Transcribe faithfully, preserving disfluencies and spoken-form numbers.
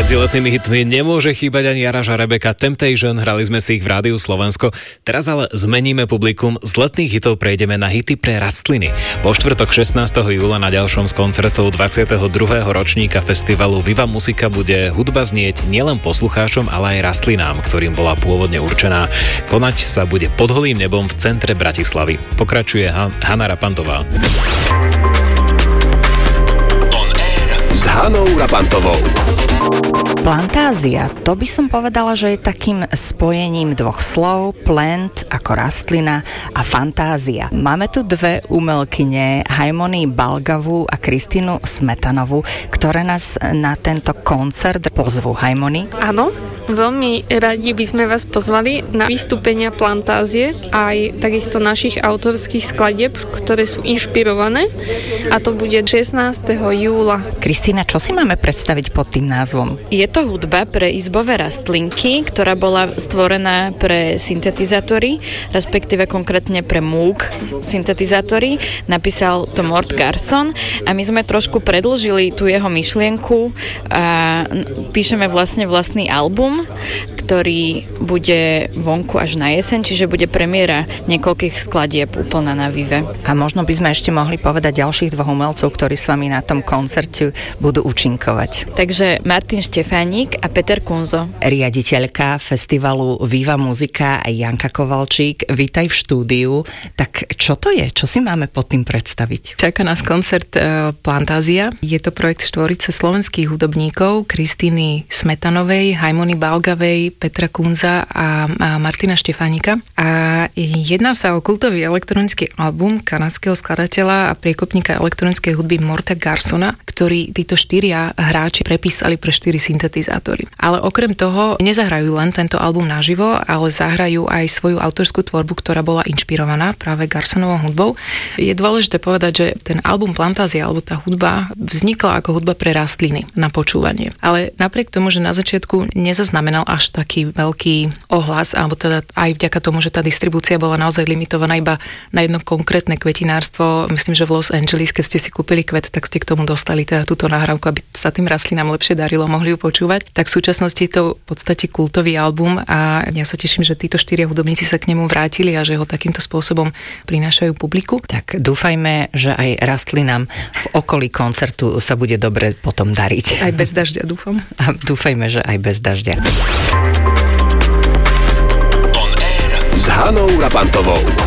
Medzi letnými hitmi nemôže chýbať ani Jaraž a Rebeka Temptation, hrali sme si ich v Rádiu Slovensko. Teraz ale zmeníme publikum, z letných hitov prejdeme na hity pre rastliny. Po štvrtok šestnásteho júla na ďalšom z koncertov dvadsiateho druhého ročníka festivalu Viva Musica bude hudba znieť nielen poslucháčom, ale aj rastlinám, ktorým bola pôvodne určená. Konať sa bude pod holým nebom v centre Bratislavy. Pokračuje Han- Hana Rapantová. S Hanou Rapantovou. Plantázia, to by som povedala, že je takým spojením dvoch slov, plant ako rastlina a fantázia. Máme tu dve umelkyne, Haimony Balgavu a Kristínu Smetanovú, ktoré nás na tento koncert pozvú. Haimony? Áno, veľmi radi by sme vás pozvali na vystúpenia Plantázie aj takisto našich autorských skladieb, ktoré sú inšpirované, a to bude šestnásteho júla. Kristína, čo si máme predstaviť pod tým názvom? Je to hudba pre izbové rastlinky, ktorá bola stvorená pre syntetizátory, respektíve konkrétne pre múk syntetizátory. Napísal to Mort Garson a my sme trošku predĺžili tú jeho myšlienku a píšeme vlastne vlastný album, ktorý bude vonku až na jeseň, čiže bude premiéra niekoľkých skladieb úplná na Vive. A možno by sme ešte mohli povedať ďalších dvoch umelcov, ktorí s vami na tom koncerte budú účinkovať. Takže Martin Štefánik a Peter Kunzo. Riaditeľka festivalu Viva Musica Janka Kovalčík, vítaj v štúdiu. Tak čo to je? Čo si máme pod tým predstaviť? Čaká nás koncert e, Plantázia. Je to projekt štvorice slovenských hudobníkov Kristíny Smetanovej, Haimony Balgavej, Petra Kunza a, a Martina Štefánika. A jedná sa o kultový elektronický album kanadského skladateľa a priekopníka elektronickej hudby Morta Garsona, ktorý títo štyria hráči prepísali pre štyri syntetizátory. Ale okrem toho nezahrajú len tento album naživo, ale zahrajú aj svoju autorskú tvorbu, ktorá bola inšpirovaná práve Garsonovou hudbou. Je dôležité povedať, že ten album Plantázia, alebo tá hudba, vznikla ako hudba pre rastliny na počúvanie. Ale napriek tomu, že na začiatku nezaznamenal až taký veľký ohlas, alebo teda aj vďaka tomu, že tá distribúcia bola naozaj limitovaná iba na jedno konkrétne kvetinárstvo. Myslím, že v Los Angeles, keď ste si kúpili kvet, tak ste k tomu dostali teda túto nahrávku, aby sa tým rastlinám lepšie darilo, mohli ju počúvať. Tak v súčasnosti je to v podstate kultový album a ja sa teším, že títo štyria hudobníci sa k nemu vrátili a že ho takýmto spôsobom prinášajú publiku. Tak dúfajme, že aj rastlinám v okolí koncertu sa bude dobre potom dariť. Aj bez dažďa, dúfam. A dúfajme, že aj bez dažďa. S Hanou Rapantovou.